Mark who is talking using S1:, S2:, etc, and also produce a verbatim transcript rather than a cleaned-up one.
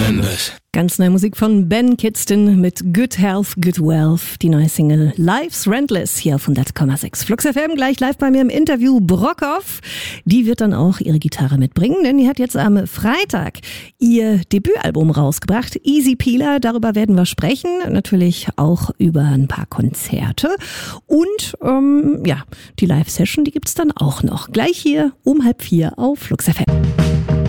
S1: Members.
S2: Ganz neue Musik von Ben Kidston mit Good Health, Good Wealth. Die neue Single Life's Rentless hier auf hundert Komma sechs. Flux F M gleich live bei mir im Interview. Brockhoff, die wird dann auch ihre Gitarre mitbringen, denn die hat jetzt am Freitag ihr Debütalbum rausgebracht. Easy Peeler, darüber werden wir sprechen. Natürlich auch über ein paar Konzerte. Und ähm, ja, die Live-Session, die gibt's dann auch noch. Gleich hier um halb vier auf Flux F M.